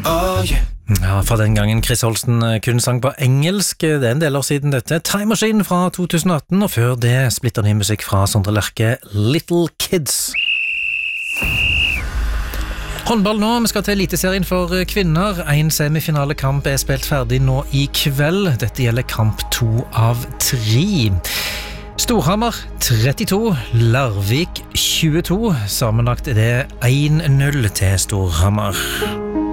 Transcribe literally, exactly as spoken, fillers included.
Oh yeah. Ja, fra den gangen Chris Holsten kun sang på engelsk, det er en del år siden dette. Time Machine fra to tusen og atten, og før det splitter ny musikk fra Sondre Lerche, Little Kids. Håndball nå, vi skal til eliteserien for kvinner. En semifinalekamp er spilt ferdig nå i kveld. Dette gjelder kamp to av tre. Storhamar trettito, Larvik tjueto. Sammenlagt er det én null til Storhamar.